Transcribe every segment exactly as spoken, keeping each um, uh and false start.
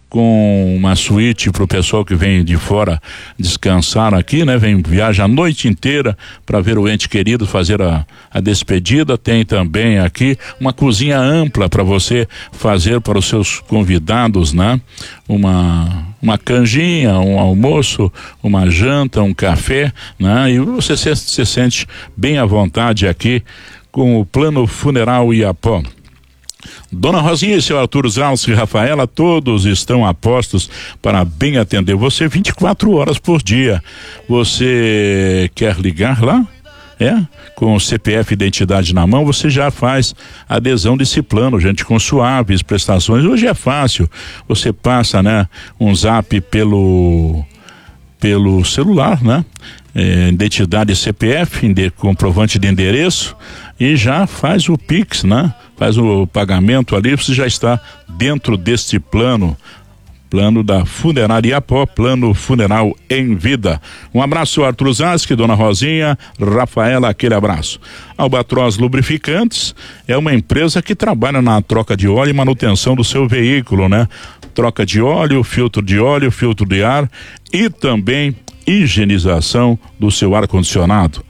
com uma suíte para o pessoal que vem de fora descansar aqui, né? Vem, viaja a noite inteira para ver o ente querido, fazer a, a despedida. Tem também aqui uma cozinha ampla para você fazer para os seus convidados, né? Uma, uma canjinha, um almoço, uma janta, um café, né? E você se, se sente bem à vontade aqui com o Plano Funeral Iapó. Dona Rosinha e seu Arthur Zalce e Rafaela, todos estão a postos para bem atender você vinte e quatro horas por dia. Você quer ligar lá? É? Com o C P F identidade na mão, você já faz adesão desse plano, gente, com suaves prestações. Hoje é fácil. Você passa, né, um zap pelo pelo celular, né? É, identidade C P F, inde, comprovante de endereço, e já faz o Pix, né? Faz o pagamento ali, você já está dentro deste plano, plano da Funerária Iapó, Plano Funeral em Vida. Um abraço, Arthur Zasque, Dona Rosinha, Rafaela, aquele abraço. Albatroz Lubrificantes é uma empresa que trabalha na troca de óleo e manutenção do seu veículo, né? Troca de óleo, filtro de óleo, filtro de ar e também higienização do seu ar-condicionado.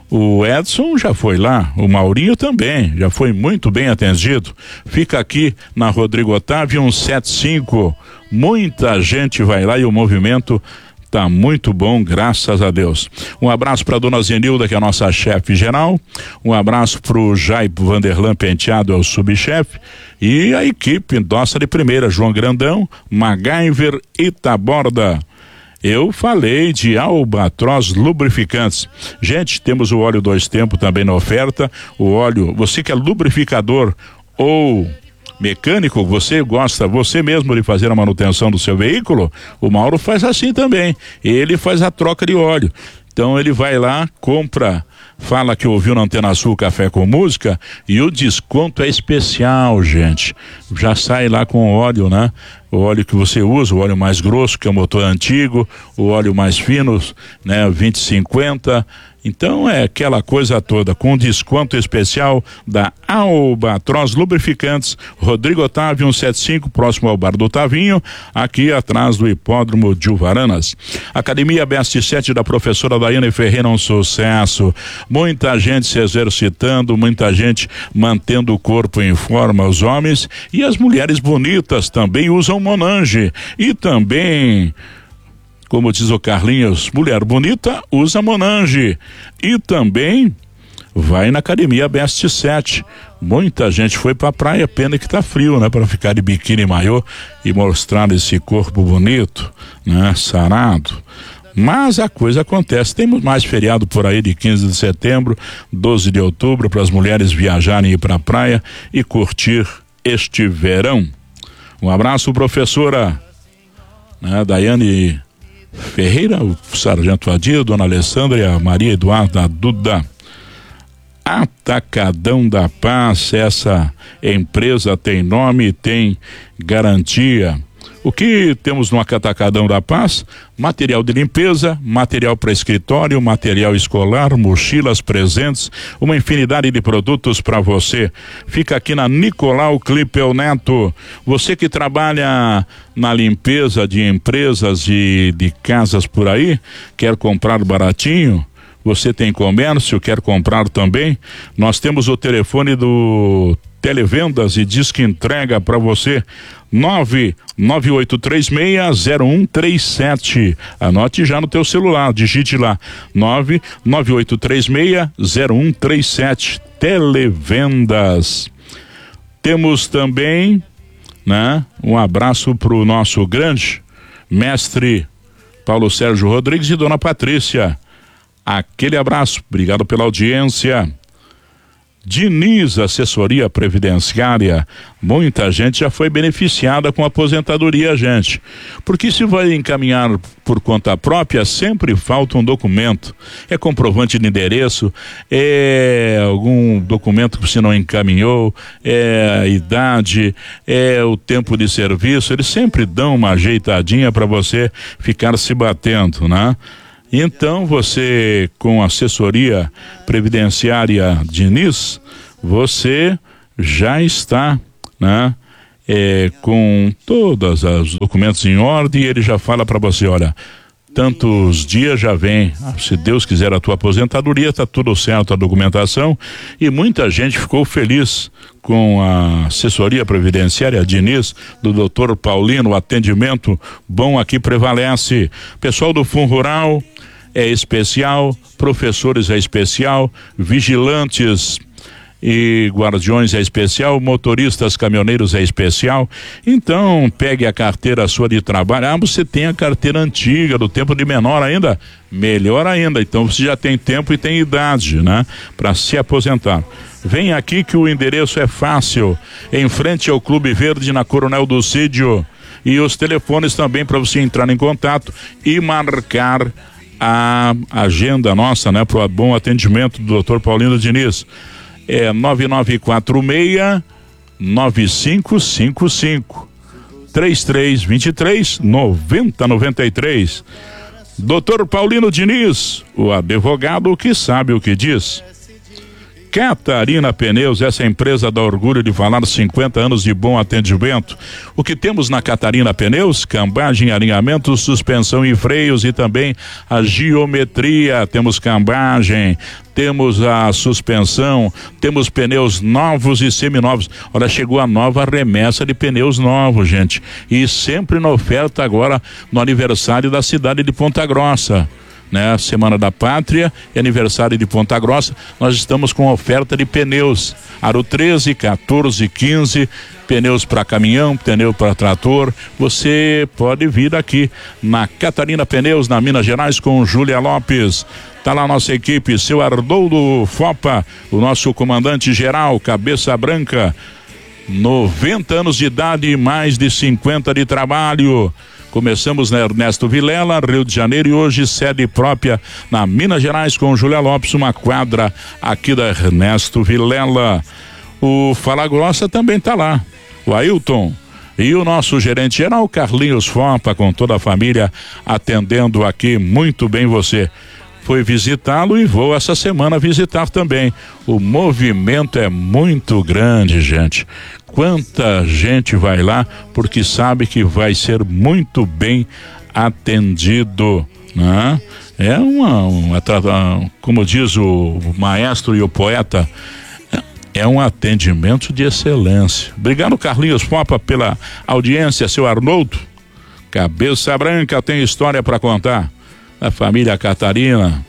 O Edson já foi lá, o Maurinho também, já foi muito bem atendido. Fica aqui na Rodrigo Otávio cento e setenta e cinco. Muita gente vai lá e o movimento tá muito bom, graças a Deus. Um abraço para dona Zenilda, que é a nossa chefe geral. Um abraço pro Jaipo Vanderlan Penteado, é o subchefe. E a equipe nossa de primeira, João Grandão, MacGyver, Itaborda. Eu falei de Albatroz Lubrificantes. Gente, temos o óleo dois tempos também na oferta. O óleo, você que é lubrificador ou mecânico, você gosta você mesmo de fazer a manutenção do seu veículo? O Mauro faz assim também. Ele faz a troca de óleo. Então ele vai lá, compra, fala que ouviu na Antena Sul Café com Música e o desconto é especial, gente. Já sai lá com óleo, né? O óleo que você usa, o óleo mais grosso, que é o motor antigo, o óleo mais fino, né? vinte e cinquenta. Então é aquela coisa toda, com desconto especial da Albatroz Lubrificantes, Rodrigo Otávio cento e setenta e cinco, próximo ao Bar do Tavinho, aqui atrás do Hipódromo de Uvaranas. Academia B S sete da professora Daiane Ferreira, um sucesso. Muita gente se exercitando, muita gente mantendo o corpo em forma, os homens e as mulheres bonitas também usam Monange. E também, como diz o Carlinhos, mulher bonita usa Monange. E também vai na Academia B S sete. Muita gente foi pra praia, pena que tá frio, né? Para ficar de biquíni e maiô e mostrar esse corpo bonito, né? Sarado. Mas a coisa acontece. Temos mais feriado por aí de quinze de setembro, doze de outubro, para as mulheres viajarem e ir pra praia e curtir este verão. Um abraço, professora, né? Daiane Ferreira, o Sargento Adir, Dona Alessandra e a Maria Eduarda Duda. Atacadão da Paz, essa empresa tem nome e tem garantia. O que temos no Atacadão da Paz? Material de limpeza, material para escritório, material escolar, mochilas, presentes, uma infinidade de produtos para você. Fica aqui na Nicolau Clipel Neto. Você que trabalha na limpeza de empresas e de casas por aí, quer comprar baratinho? Você tem comércio, quer comprar também? Nós temos o telefone do Televendas e Disque Entrega para você, nove nove oito três seis zero um três sete. Anote já no teu celular, digite lá, nove nove oito três seis zero um três sete. Televendas. Temos também, né, um abraço pro nosso grande mestre Paulo Sérgio Rodrigues e Dona Patrícia. Aquele abraço, obrigado pela audiência. Diniz Assessoria Previdenciária, muita gente já foi beneficiada com a aposentadoria, gente, porque se vai encaminhar por conta própria, sempre falta um documento, é comprovante de endereço, é algum documento que você não encaminhou, é a idade, é o tempo de serviço, eles sempre dão uma ajeitadinha para você ficar se batendo, né? Então você, com assessoria previdenciária Diniz, você já está, né, é, com todos os documentos em ordem, e ele já fala para você, olha, tantos dias já vem, se Deus quiser, a tua aposentadoria, tá tudo certo, a documentação, e muita gente ficou feliz com a assessoria previdenciária Diniz, do doutor Paulino. O atendimento bom aqui prevalece. Pessoal do Fundo Rural é especial, professores é especial, vigilantes e guardiões é especial, motoristas, caminhoneiros é especial. Então pegue a carteira sua de trabalho. Ah, você tem a carteira antiga do tempo de menor ainda? Melhor ainda, então você já tem tempo e tem idade, né, para se aposentar. Vem aqui que o endereço é fácil, em frente ao Clube Verde, na Coronel Ducídio, e os telefones também para você entrar em contato e marcar a agenda nossa, né, para o bom atendimento do doutor Paulino Diniz. É nove nove quatro seis, nove cinco cinco cinco, três três dois três, nove zero nove três. doutor Paulino Diniz, o advogado que sabe o que diz. Catarina Pneus, essa empresa dá orgulho de falar, cinquenta anos de bom atendimento. O que temos na Catarina Pneus? Cambagem, alinhamento, suspensão e freios, e também a geometria. Temos cambagem, temos a suspensão, temos pneus novos e seminovos. Olha, chegou a nova remessa de pneus novos, gente, e sempre na oferta agora no aniversário da cidade de Ponta Grossa, né? Semana da Pátria e aniversário de Ponta Grossa, nós estamos com oferta de pneus, aro treze, quatorze, quinze, pneus para caminhão, pneu para trator. Você pode vir aqui na Catarina Pneus, na Minas Gerais, com Júlia Lopes. Tá lá a nossa equipe, seu Arnoldo Fopa, o nosso comandante geral, cabeça branca, noventa anos de idade e mais de cinquenta de trabalho. Começamos na Ernesto Vilela, Rio de Janeiro, e hoje sede própria na Minas Gerais com Júlia Lopes, uma quadra aqui da Ernesto Vilela. O Fala Grossa também tá lá, o Ailton, e o nosso gerente geral Carlinhos Fopa, com toda a família atendendo aqui muito bem você. Foi visitá-lo e vou essa semana visitar também. O movimento é muito grande, gente. Quanta gente vai lá porque sabe que vai ser muito bem atendido, né? É uma, uma, como diz o maestro e o poeta, é um atendimento de excelência. Obrigado, Carlinhos Fopa, pela audiência. Seu Arnoldo, cabeça branca, tem história para contar. Da família Catarina.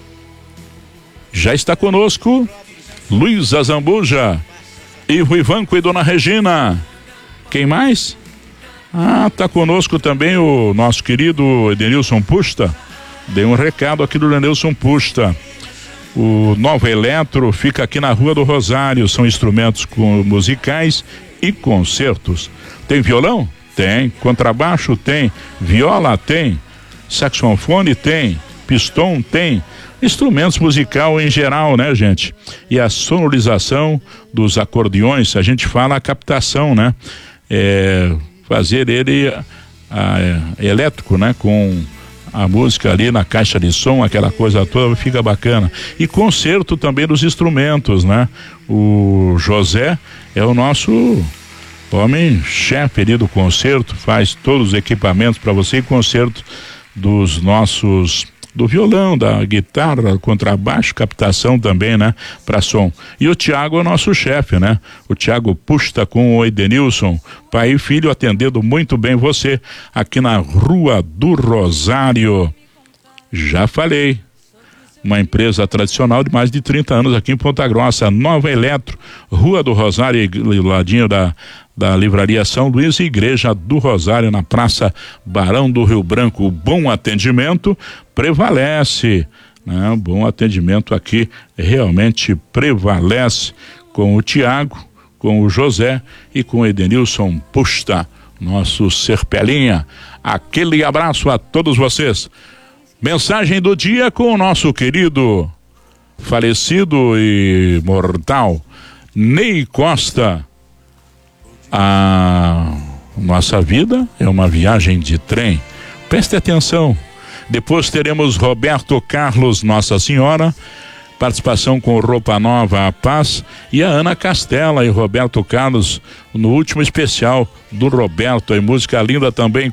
Já está conosco Luísa Zambuja, Ivo Ivanco e Dona Regina. Quem mais? Ah, tá conosco também o nosso querido Edenilson Pusta. Dei um recado aqui do Edenilson Pusta. O Nova Eletro fica aqui na Rua do Rosário. São instrumentos com, musicais e concertos. Tem violão? Tem. Contrabaixo? Tem. Viola? Tem. Saxofone? Tem. Pistão? Tem. Instrumentos musical em geral, né, gente? E a sonorização dos acordeões, a gente fala a captação, né? É, fazer ele a, a, elétrico, né? Com a música ali na caixa de som, aquela coisa toda, fica bacana. E concerto também dos instrumentos, né? O José é o nosso homem-chefe ali do concerto, faz todos os equipamentos para você, e concerto dos nossos, do violão, da guitarra, contrabaixo, captação também, né, para som. E o Tiago é o nosso chefe, né? O Tiago Pusta com o Edenilson, pai e filho, atendendo muito bem você aqui na Rua do Rosário. Já falei, uma empresa tradicional de mais de trinta anos aqui em Ponta Grossa, Nova Eletro, Rua do Rosário, ladinho da da Livraria São Luís, Igreja do Rosário, na Praça Barão do Rio Branco. O bom atendimento prevalece, né? O bom atendimento aqui realmente prevalece com o Tiago, com o José e com o Edenilson Pusta, nosso Serpelinha. Aquele abraço a todos vocês. Mensagem do dia com o nosso querido falecido e mortal Ney Costa. A nossa vida é uma viagem de trem. Preste atenção. Depois teremos Roberto Carlos, Nossa Senhora. participação com Roupa Nova, A Paz, e a Ana Castela e Roberto Carlos no último especial do Roberto, e música linda também